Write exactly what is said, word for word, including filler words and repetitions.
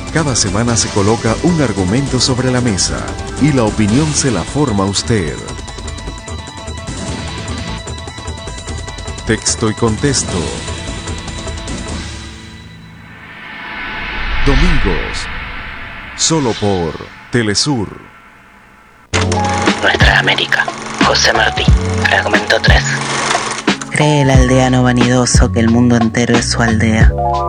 Cada semana se coloca un argumento sobre la mesa y la opinión se la forma usted. Texto y contexto. Domingos, solo por Telesur. Nuestra América. José Martí, fragmento tres. Cree el aldeano vanidoso que el mundo entero es su aldea.